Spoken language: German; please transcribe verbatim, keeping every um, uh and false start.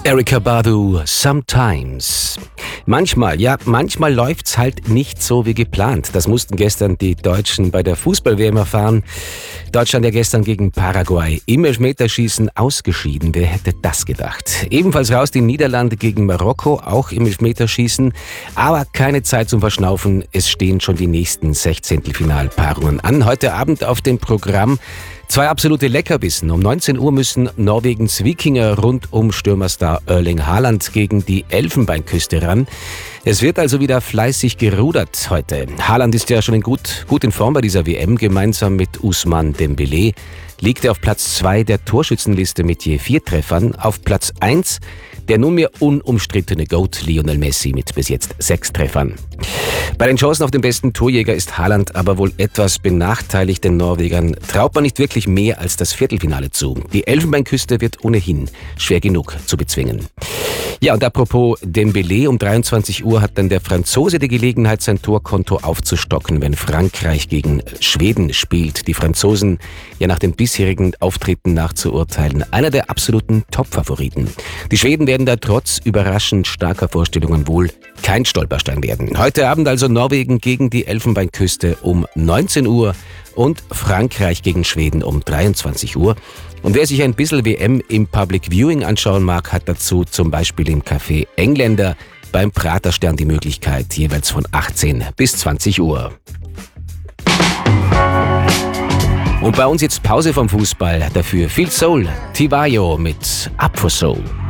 Erykah Badu, Sometimes. Manchmal, ja, manchmal läuft's halt nicht so wie geplant. Das mussten gestern die Deutschen bei der Fußball-W M erfahren. Deutschland ja gestern gegen Paraguay im Elfmeterschießen ausgeschieden. Wer hätte das gedacht? Ebenfalls raus die Niederlande gegen Marokko, auch im Elfmeterschießen. Aber keine Zeit zum Verschnaufen. Es stehen schon die nächsten Sechzehntelfinalpaarungen an. Heute Abend auf dem Programm zwei absolute Leckerbissen. Um neunzehn Uhr müssen Norwegens Wikinger rund um Stürmerstar Erling Haaland gegen die Elfenbeinküste ran. Es wird also wieder fleißig gerudert heute. Haaland ist ja schon in gut, gut in Form bei dieser W M. Gemeinsam mit Ousmane Dembélé liegt er auf Platz zwei der Torschützenliste mit je vier Treffern. Auf Platz eins der nunmehr unumstrittene GOAT Lionel Messi mit bis jetzt sechs Treffern. Bei den Chancen auf den besten Torjäger ist Haaland aber wohl etwas benachteiligt. Den Norwegern traut man nicht wirklich mehr als das Viertelfinale zu. Die Elfenbeinküste wird ohnehin schwer genug zu bezwingen. Ja, und apropos Dembélé, um dreiundzwanzig Uhr hat dann der Franzose die Gelegenheit, sein Torkonto aufzustocken, wenn Frankreich gegen Schweden spielt. Die Franzosen, ja nach den bisherigen Auftritten nachzuurteilen, einer der absoluten Top-Favoriten. Die Schweden werden da trotz überraschend starker Vorstellungen wohl kein Stolperstein werden. Heute Abend also Norwegen gegen die Elfenbeinküste um neunzehn Uhr und Frankreich gegen Schweden um dreiundzwanzig Uhr. Und wer sich ein bisschen W M im Public Viewing anschauen mag, hat dazu zum Beispiel im Café Engländer beim Praterstern die Möglichkeit, jeweils von achtzehn bis zwanzig Uhr. Und bei uns jetzt Pause vom Fußball, dafür viel Soul, Tibayo mit Up for Soul.